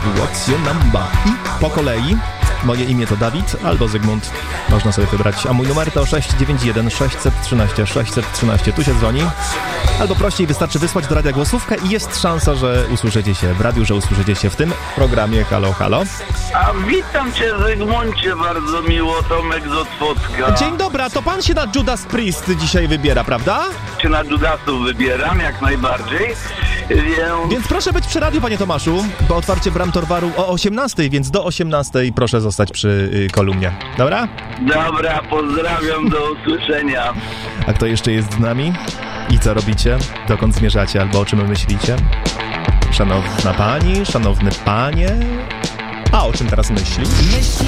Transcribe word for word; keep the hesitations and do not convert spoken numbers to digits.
What's your number? I po kolei moje imię to Dawid albo Zygmunt. Można sobie wybrać. A mój numer to sześć dziewięć jeden sześć jeden trzy sześć jeden trzy. Tu się dzwoni. Albo prościej wystarczy wysłać do radia głosówkę i jest szansa, że usłyszycie się w radiu, że usłyszycie się w tym programie Halo Halo. A witam cię, Zygmuncie, bardzo miło, Tomek z Otwocka. Dzień dobry, a to pan się na Judas Priest dzisiaj wybiera, prawda? Się na Judasów wybieram, jak najbardziej. Więc... Więc proszę być przy radiu, panie Tomaszu, bo otwarcie bram Torwaru o osiemnastej, więc do osiemnastej proszę zostać przy y, kolumnie. Dobra? Dobra, pozdrawiam, do usłyszenia. A kto jeszcze jest z nami? I co robicie? Dokąd zmierzacie? Albo o czym myślicie? Szanowna pani, szanowny panie... A o czym teraz myśli?